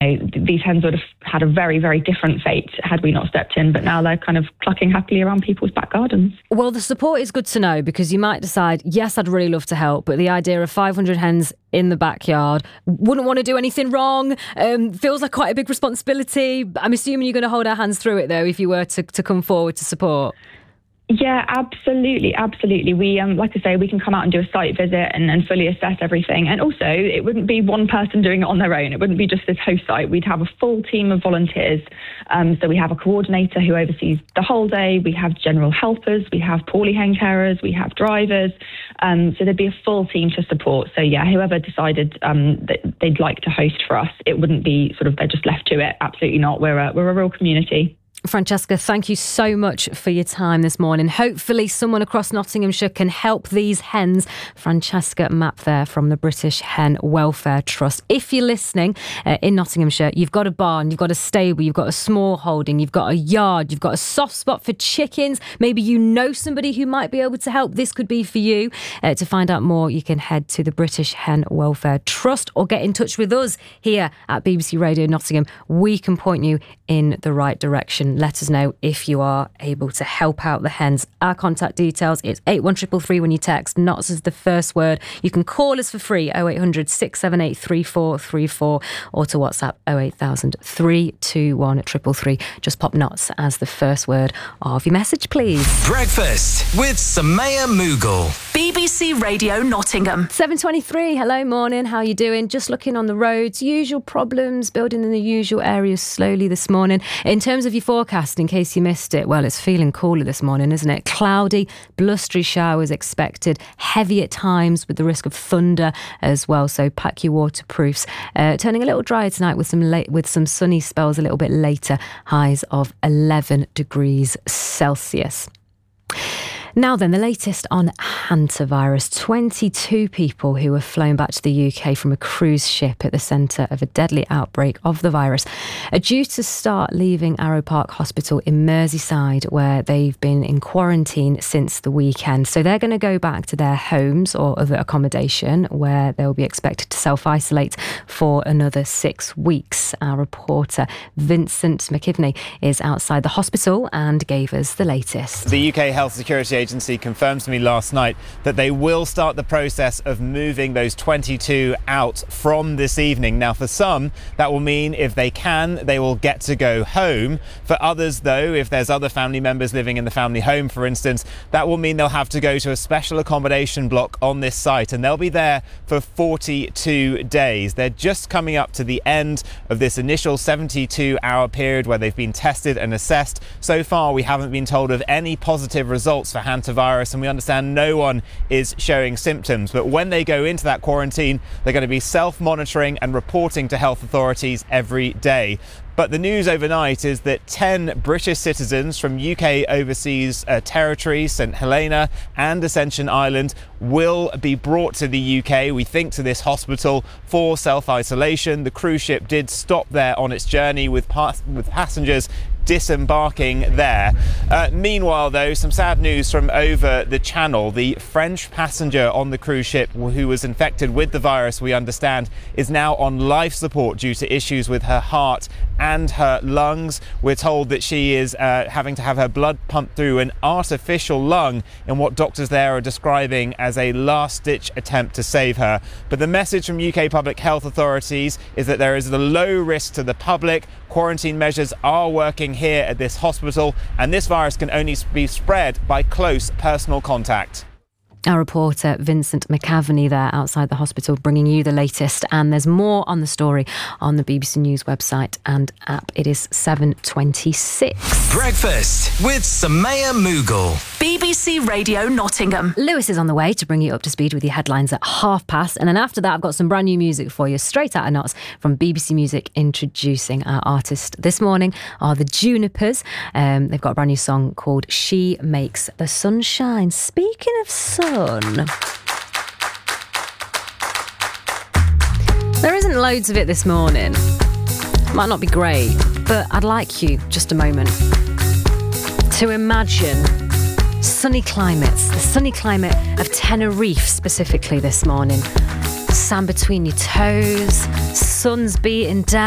these hens would have had a very, very different fate had we not stepped in. But now they're kind of clucking happily around people's back gardens. Well, the support is good to know, because you might decide, yes, I'd really love to help, but the idea of 500 hens in the backyard, wouldn't want to do anything wrong, feels like quite a big responsibility. I'm assuming you're going to hold our hands through it, though, if you were to come forward to support. Yeah, absolutely. We, like I say, we can come out and do a site visit and fully assess everything. And also, it wouldn't be one person doing it on their own. It wouldn't be just this host site. We'd have a full team of volunteers. So we have a coordinator who oversees the whole day. We have general helpers. We have poorly hen carers. We have drivers. So there'd be a full team to support. So yeah, whoever decided that they'd like to host for us, it wouldn't be sort of they're just left to it. Absolutely not. We're a real community. Francesca, thank you so much for your time this morning. Hopefully someone across Nottinghamshire can help these hens. Francesca Mapp there from the British Hen Welfare Trust. If you're listening in Nottinghamshire, you've got a barn, you've got a stable, you've got a small holding, you've got a yard, you've got a soft spot for chickens, maybe you know somebody who might be able to help, this could be for you. To find out more, you can head to the British Hen Welfare Trust or get in touch with us here at BBC Radio Nottingham. We can point you in the right direction. Let us know if you are able to help out the hens. Our contact details, it's 81333 when you text NOTS as the first word. You can call us for free, 0800 678 3434, or to WhatsApp 08000 321 333. Just pop NOTS as the first word of your message, please. Breakfast with Samaya Mughal. BBC Radio Nottingham. 7:23. Hello, morning. How are you doing? Just looking on the roads. Usual problems, building in the usual areas slowly this morning. In terms of your forecast, in case you missed it, well, it's feeling cooler this morning, isn't it? Cloudy, blustery showers expected, heavy at times with the risk of thunder as well. So pack your waterproofs. Turning a little drier tonight with some sunny spells a little bit later. Highs of 11 degrees Celsius. Now then, the latest on hantavirus. 22 people who were flown back to the UK from a cruise ship at the centre of a deadly outbreak of the virus are due to start leaving Arrow Park Hospital in Merseyside, where they've been in quarantine since the weekend. So they're going to go back to their homes or other accommodation, where they'll be expected to self-isolate for another 6 weeks. Our reporter Vincent McKivney is outside the hospital and gave us the latest. The UK Health Security Agency confirmed to me last night that they will start the process of moving those 22 out from this evening. Now, for some, that will mean if they can, they will get to go home. For others, though, if there's other family members living in the family home, for instance, that will mean they'll have to go to a special accommodation block on this site, and they'll be there for 42 days. They're just coming up to the end of this initial 72-hour period where they've been tested and assessed. So far, we haven't been told of any positive results for hantavirus, and we understand no one is showing symptoms. But when they go into that quarantine, they're going to be self-monitoring and reporting to health authorities every day. But the news overnight is that 10 British citizens from UK overseas territories, St Helena and Ascension Island, will be brought to the UK, we think to this hospital, for self-isolation. The cruise ship did stop there on its journey with passengers disembarking there. Meanwhile, though, some sad news from over the channel. The French passenger on the cruise ship who was infected with the virus, we understand, is now on life support due to issues with her heart and her lungs. We're told that she is having to have her blood pumped through an artificial lung in what doctors there are describing as a last-ditch attempt to save her. But the message from UK public health authorities is that there is a low risk to the public. Quarantine measures are working here at this hospital, and this virus can only be spread by close personal contact. Our reporter Vincent McAvaney there outside the hospital, bringing you the latest, and there's more on the story on the BBC News website and app. It is 7:26. Breakfast with Samaya Mughal. BBC Radio Nottingham. Lewis is on the way to bring you up to speed with your headlines at past, and then after that I've got some brand new music for you, straight out of Knots from BBC Music. Introducing our artist this morning are the Junipers. They've got a brand new song called She Makes the Sun Shine. Speaking of sun, there isn't loads of it this morning. Might not be great, but I'd like you just a moment to imagine sunny climates, the sunny climate of Tenerife specifically this morning. Sand between your toes, sun's beating down.